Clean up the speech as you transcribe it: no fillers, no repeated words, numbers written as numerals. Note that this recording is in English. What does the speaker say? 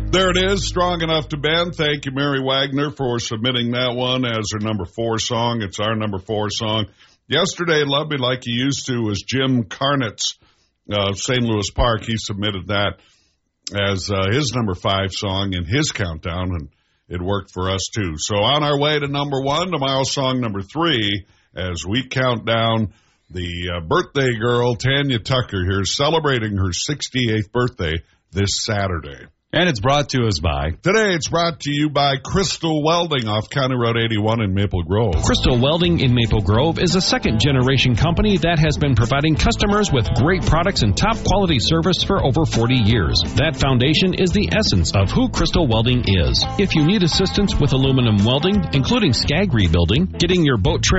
There it is, Strong Enough to Bend. Thank you, Mary Wagner, for submitting that one as her number 4 song. It's our number 4 song. Yesterday, Love Me Like You Used To was Jim Carnitz of St. Louis Park. He submitted that as his number 5 song in his countdown, and it worked for us too. So on our way to number 1, tomorrow's song number 3, as we count down the birthday girl, Tanya Tucker, here celebrating her 68th birthday this Saturday. And it's brought to us by... Today it's brought to you by Crystal Welding off County Road 81 in Maple Grove. Crystal Welding in Maple Grove is a second-generation company that has been providing customers with great products and top-quality service for over 40 years. That foundation is the essence of who Crystal Welding is. If you need assistance with aluminum welding, including scag rebuilding, getting your boat trip